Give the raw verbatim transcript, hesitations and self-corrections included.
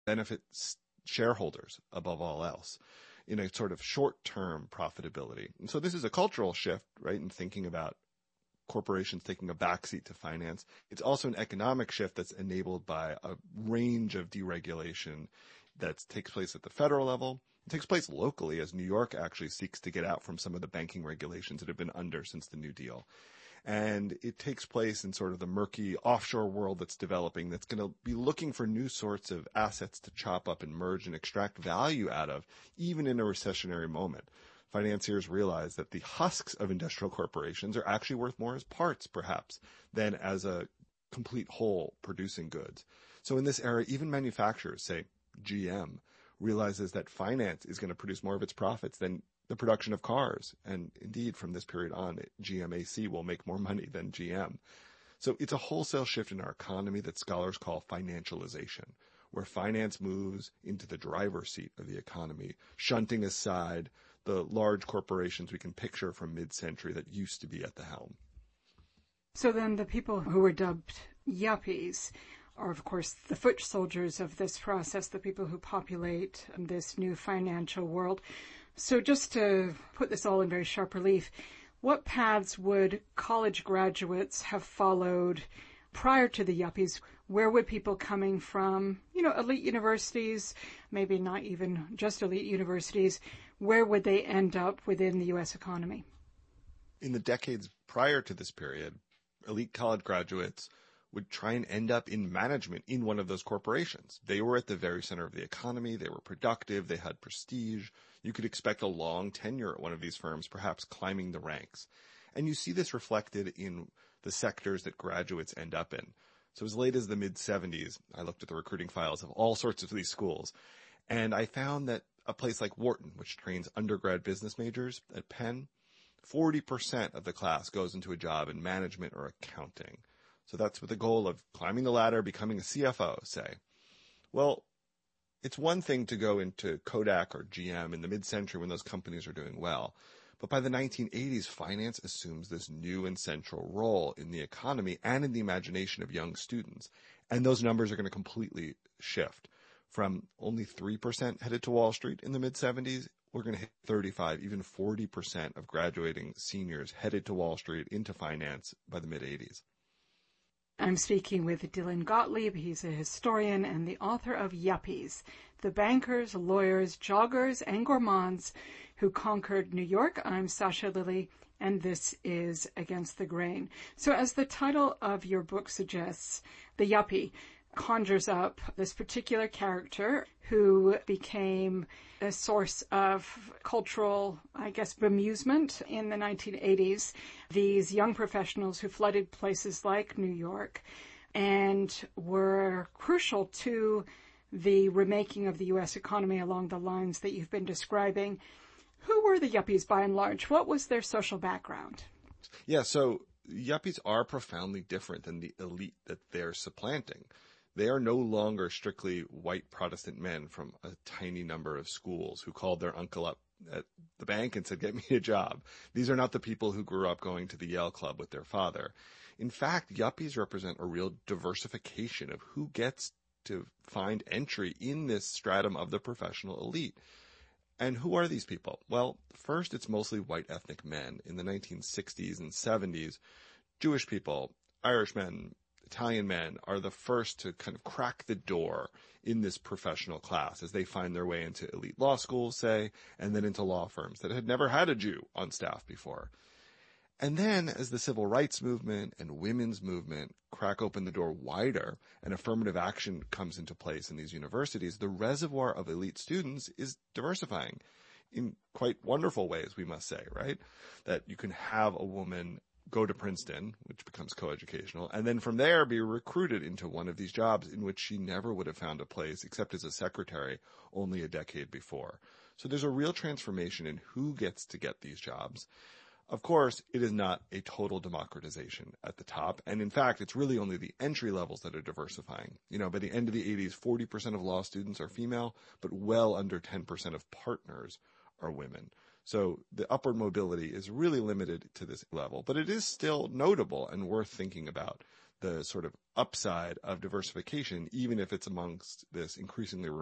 benefit shareholders above all else in a sort of short-term profitability. And so this is a cultural shift, right, in thinking about corporations taking a backseat to finance. It's also an economic shift that's enabled by a range of deregulation that takes place at the federal level. It takes place locally as New York actually seeks to get out from some of the banking regulations that have been under since the New Deal. And it takes place in sort of the murky offshore world that's developing that's going to be looking for new sorts of assets to chop up and merge and extract value out of, even in a recessionary moment. Financiers realize that the husks of industrial corporations are actually worth more as parts, perhaps, than as a complete whole producing goods. So in this era, even manufacturers, say G M, realizes that finance is going to produce more of its profits than the production of cars. And indeed, from this period on, G M A C will make more money than G M. So it's a wholesale shift in our economy that scholars call financialization, where finance moves into the driver's seat of the economy, shunting aside the large corporations we can picture from mid-century that used to be at the helm. So then the people who were dubbed yuppies are, of course, the foot soldiers of this process, the people who populate this new financial world. So just to put this all in very sharp relief, what paths would college graduates have followed prior to the yuppies? Where would people coming from, you know, elite universities, maybe not even just elite universities, where would they end up within the U S economy? In the decades prior to this period, elite college graduates would try and end up in management in one of those corporations. They were at the very center of the economy. They were productive. They had prestige. You could expect a long tenure at one of these firms, perhaps climbing the ranks. And you see this reflected in the sectors that graduates end up in. So as late as the mid-seventies, I looked at the recruiting files of all sorts of these schools, and I found that a place like Wharton, which trains undergrad business majors at Penn, forty percent of the class goes into a job in management or accounting. So that's with the goal of climbing the ladder, becoming a C F O, say. Well, it's one thing to go into Kodak or G M in the mid-century when those companies are doing well. But by the nineteen eighties, finance assumes this new and central role in the economy and in the imagination of young students. And those numbers are going to completely shift. From only three percent headed to Wall Street in the mid-seventies, we're going to hit thirty-five, even forty percent of graduating seniors headed to Wall Street into finance by the mid-eighties. I'm speaking with Dylan Gottlieb. He's a historian and the author of Yuppies, the bankers, lawyers, joggers, and gourmands who conquered New York. I'm Sasha Lilly, and this is Against the Grain. So as the title of your book suggests, the yuppie conjures up this particular character who became a source of cultural, I guess, bemusement in the nineteen eighties. These young professionals who flooded places like New York and were crucial to the remaking of the U S economy along the lines that you've been describing. Who were the yuppies by and large? What was their social background? Yeah, so yuppies are profoundly different than the elite that they're supplanting. They are no longer strictly white Protestant men from a tiny number of schools who called their uncle up at the bank and said, "Get me a job." These are not the people who grew up going to the Yale Club with their father. In fact, yuppies represent a real diversification of who gets to find entry in this stratum of the professional elite. And who are these people? Well, first, it's mostly white ethnic men. In the nineteen sixties and seventies, Jewish people, Irish men, Italian men are the first to kind of crack the door in this professional class as they find their way into elite law schools, say, and then into law firms that had never had a Jew on staff before. And then as the civil rights movement and women's movement crack open the door wider and affirmative action comes into place in these universities, the reservoir of elite students is diversifying in quite wonderful ways, we must say, right? That you can have a woman go to Princeton, which becomes coeducational, and then from there be recruited into one of these jobs in which she never would have found a place except as a secretary only a decade before. So there's a real transformation in who gets to get these jobs. Of course, it is not a total democratization at the top, and in fact, it's really only the entry levels that are diversifying. You know, by the end of the eighties, forty percent of law students are female, but well under ten percent of partners are women. So the upward mobility is really limited to this level, but it is still notable and worth thinking about the sort of upside of diversification, even if it's amongst this increasingly